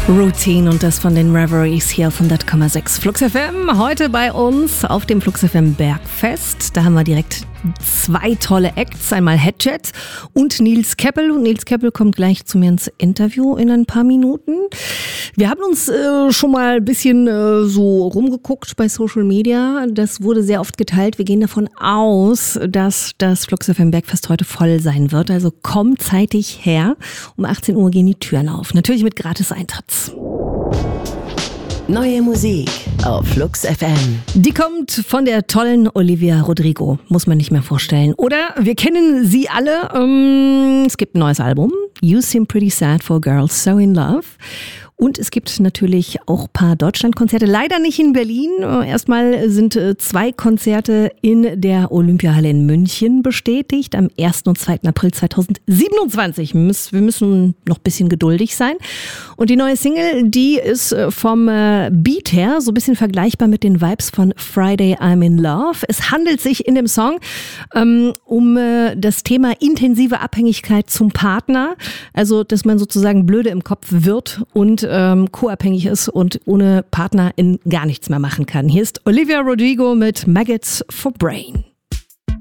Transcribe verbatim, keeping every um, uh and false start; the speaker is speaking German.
Routine und das von den Reveries hier von dat Komma sechs Flux F M. Heute bei uns auf dem Flux F M Bergfest. Da haben wir direkt zwei tolle Acts. Einmal Headjet und Nils Keppel. Und Nils Keppel kommt gleich zu mir ins Interview in ein paar Minuten. Wir haben uns äh, schon mal ein bisschen äh, so rumgeguckt bei Social Media. Das wurde sehr oft geteilt. Wir gehen davon aus, dass das Flux F M Bergfest heute voll sein wird. Also kommt zeitig her. Um achtzehn Uhr gehen die Türen auf. Natürlich mit Gratis-Eintritts. Neue Musik auf Flux F M. Die kommt von der tollen Olivia Rodrigo, muss man nicht mehr vorstellen. Oder wir kennen sie alle. Ähm, es gibt ein neues Album, You Seem Pretty Sad for Girls So in Love. Und es gibt natürlich auch ein paar Deutschlandkonzerte, leider nicht in Berlin. Erstmal sind zwei Konzerte in der Olympiahalle in München bestätigt, am ersten und zweiten April zweitausendsiebenundzwanzig. Wir müssen noch ein bisschen geduldig sein. Und die neue Single, die ist vom Beat her so ein bisschen vergleichbar mit den Vibes von Friday I'm in Love. Es handelt sich in dem Song ähm, um äh, das Thema intensive Abhängigkeit zum Partner. Also, dass man sozusagen blöde im Kopf wird und ähm, co-abhängig ist und ohne Partner in gar nichts mehr machen kann. Hier ist Olivia Rodrigo mit Maggots for Brain.